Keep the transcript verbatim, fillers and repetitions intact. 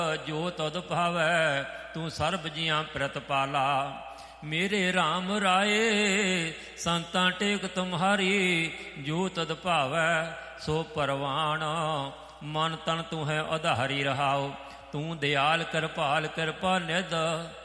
ਜੋ ਤਦ ਭਾਵੈ ਤੂੰ ਸਰਬ ਜੀਆਂ ਪ੍ਰਤਪਾਲਾ। ਮੇਰੇ RAM ਰਾਏ ਸੰਤਾਂ ਟੇਕ ਤੁਮਹਾਰੀ, ਜੋ ਤਦ ਭਾਵੈ ਸੋ ਪਰਵਾਣ। ਮਨ ਤਨ ਤੂੰ ਹੈ ਉਧਾਰੀ ਰਹਾਓ, ਤੂੰ ਦਿਆਲ ਕਿਰਪਾਲ ਕਿਰਪਾ ਨਿਧ।